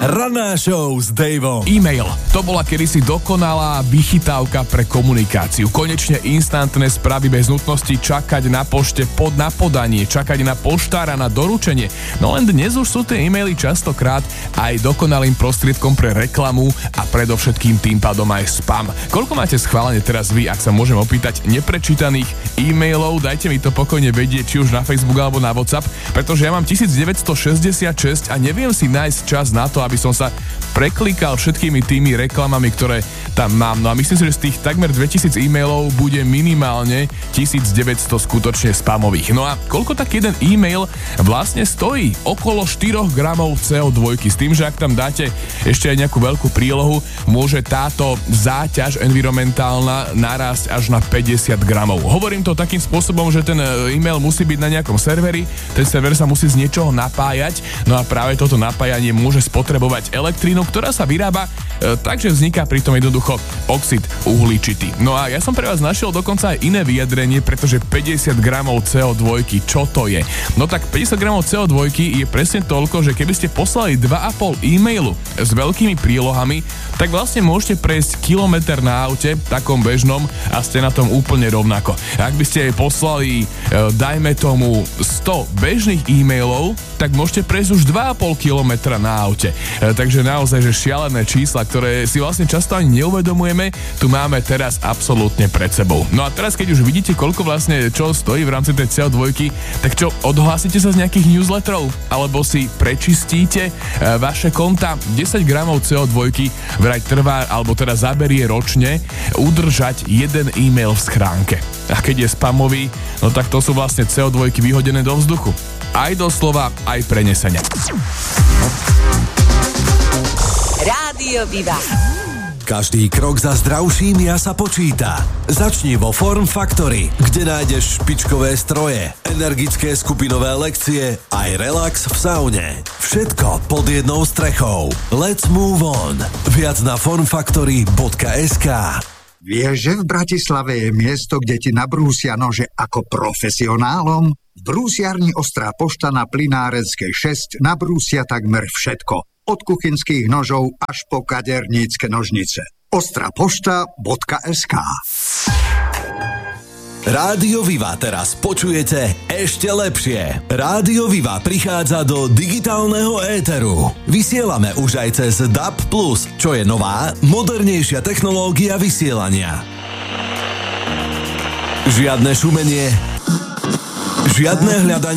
Ranná show s Daveom. E-mail. To bola kedysi dokonalá vychytávka pre komunikáciu. Konečne instantné správy bez nutnosti čakať na pošte na podanie, čakať na poštára na doručenie. No len dnes už sú tie e-maily častokrát aj dokonalým prostriedkom pre reklamu a predovšetkým tým pádom aj spam. Koľko máte schválene teraz vy, ak sa môžem opýtať, neprečítaných e-mailov? Dajte mi to pokojne vedieť, či už na Facebook alebo na WhatsApp, pretože ja mám 1966 a neviem si nájsť čas na to, aby som sa preklikal všetkými tými reklamami, ktoré tam mám. No a myslím si, že z tých takmer 2000 e-mailov bude minimálne 1900 skutočne spamových. No a koľko tak jeden e-mail vlastne stojí? Okolo 4 gramov CO2, s tým, že ak tam dáte ešte aj nejakú veľkú prílohu, môže táto záťaž environmentálna narásť až na 50 gramov. Hovorím to takým spôsobom, že ten e-mail musí byť na nejakom serveri, ten server sa musí z niečoho napájať, no a práve toto napájanie môže spotrebovať elektrínu, ktorá sa vyrába takže vzniká pritom jednoducho oxid uhličitý. No a ja som pre vás našiel dokonca aj iné vyjadrenie, pretože 50 gramov CO2, čo to je? No tak 50 gramov CO2 je presne toľko, že keby ste poslali 2,5 e-mailu s veľkými prílohami, tak vlastne môžete prejsť kilometr na aute, takom bežnom, a ste na tom úplne rovnako. Ak by ste poslali, dajme tomu, 100 bežných e-mailov, tak môžete prejsť už 2,5 kilometra na aute. Takže naozaj, že šialené čísla, ktoré si vlastne často ani neuvedomujeme, tu máme teraz absolútne pred sebou. No a teraz, keď už vidíte, koľko vlastne čo stojí v rámci tej CO2, tak čo, odhlásite sa z nejakých newsletterov? Alebo si prečistíte vaše konta? 10 gramov CO2 vraj trvá, alebo teda zaberie ročne udržať jeden e-mail v schránke. A keď je spamový, no tak to sú vlastne CO2 vyhodené do vzduchu. Aj doslova, aj prenesene. Rádio Viva. Každý krok za zdravším sa počíta. Začni vo Form Factory, kde nájdeš špičkové stroje, energické skupinové lekcie, aj relax v saune. Všetko pod jednou strechou. Let's move on. Viac na formfactory.sk. Vieš, že v Bratislave je miesto, kde ti nabrúsia nože ako profesionálom? V brúsiarni Ostrá pošta na Plynárenskej 6 nabrúsia takmer všetko. Od kuchynských nožov až po kadernícke nožnice. ostrapošta.sk. Rádio Viva teraz počujete ešte lepšie. Rádio Viva prichádza do digitálneho éteru. Vysielame už aj cez DAB+, čo je nová, modernejšia technológia vysielania. Žiadne šumenie, žiadne hľadanie